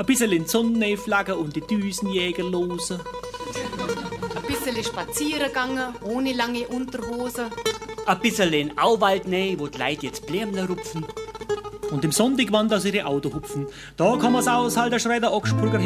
Ein bisschen in die Sonne flaggen und die Düsenjäger losen. Ein bisschen spazieren gegangen, ohne lange Unterhose. Ein bisschen in den Auwald nehmen, wo die Leute jetzt Blümchen rupfen. Und im Sonntag wandern sie ihre Auto hupfen. Da kann man's aushalten, schreit der Ochsburger